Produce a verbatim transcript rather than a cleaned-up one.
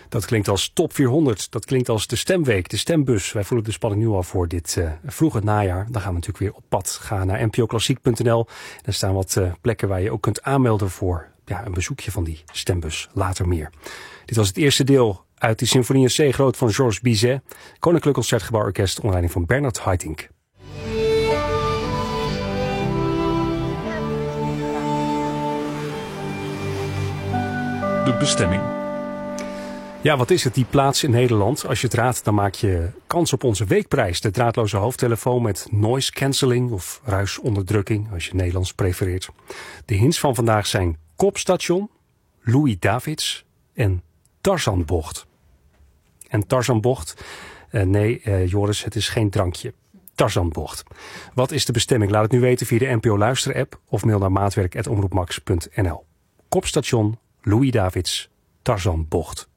Dat klinkt als top vierhonderd. Dat klinkt als de stemweek, de stembus. Wij voelen de spanning nu al voor dit uh, vroege najaar. Dan gaan we natuurlijk weer op pad. Ga naar n p o klassiek punt n l. Er staan wat uh, plekken waar je ook kunt aanmelden voor ja, een bezoekje van die stembus. Later meer. Dit was het eerste deel uit de Symfonie in C groot van Georges Bizet. Koninklijk Concertgebouworkest onder leiding van Bernard Haitink. De bestemming. Ja, wat is het, die plaats in Nederland? Als je het raadt, dan maak je kans op onze weekprijs. De draadloze hoofdtelefoon met noise cancelling of ruisonderdrukking, als je Nederlands prefereert. De hints van vandaag zijn Kopstation, Louis Davids en Tarzanbocht. En Tarzanbocht, uh, nee uh, Joris, het is geen drankje. Tarzanbocht. Wat is de bestemming? Laat het nu weten via de N P O Luister app of mail naar maatwerk apenstaartje omroepmax punt n l. Kopstation, Louis Davids, Tarzanbocht.